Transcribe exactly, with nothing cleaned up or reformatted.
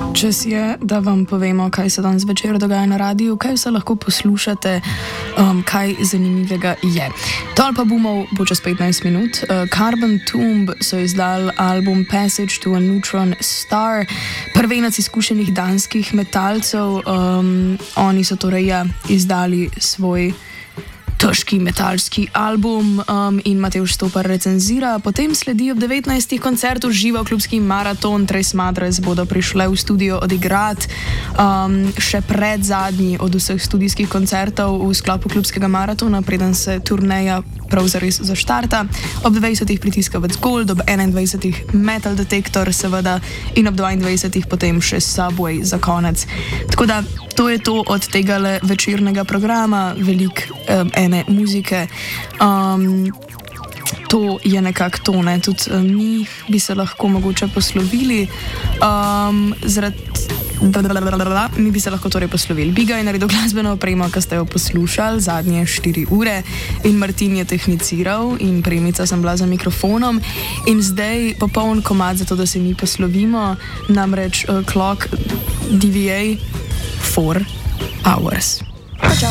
Čas je, da vam povemo, kaj se danes večer dogaja na radiju, kaj vse lahko poslušate, um, kaj zanimivega je. Tol pa boomov bo čez petnajst minut. Uh, Carbon Tomb so izdali album Passage to a Neutron Star, prvenec izkušenih danskih metalcev. Um, oni so torej ja, izdali svoj težki metalski album um, in Matevž Stopar recenzira. Potem sledi ob devetnajstih koncert v živo, klubski maraton, Tres Madres bodo prišle v studio odigrati. Um, še pred zadnji od vseh studijskih koncertov v sklopu klubskega maratona, preden se turneja prav zares zaštarta. Ob dvajsetih pritiskavec Gold, ob enaindvajsetih Metal Detector seveda in ob dvaindvajsetih potem še Subway za konec. Tako da to je to od tega večernega programa, velik um, ene muzike. Um, to je nekako to, ne? Tudi um, mi bi se lahko mogoče poslovili. Um, zaradi Mi bi se lahko torej poslovili. Biga je naredil glasbeno opremo, ki ste jo poslušali zadnje štiri ure, in Martin je tehniciral in premica sem bila za mikrofonom. In zdaj popoln komad za to, da se mi poslovimo, namreč uh, Clock D V A four hours.